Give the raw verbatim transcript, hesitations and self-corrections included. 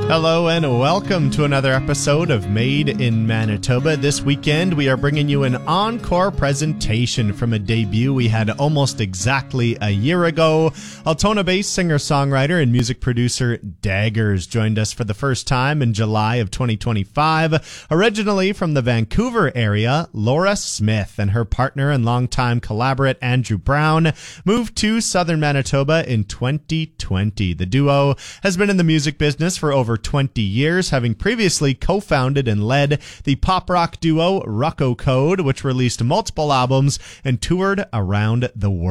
Hello and welcome to another episode of Made in Manitoba. This weekend we are bringing you an encore presentation from a debut we had almost exactly a year ago. Altona-based singer-songwriter and music producer Daggers joined us for the first time in July of twenty twenty-five. Originally from the Vancouver area, Laura Smith and her partner and longtime collaborate Andrew Brown moved to southern Manitoba in twenty twenty. The duo has been in the music business for over twenty years, having previously co-founded and led the pop rock duo Rucko Code, which released multiple albums and toured around the world.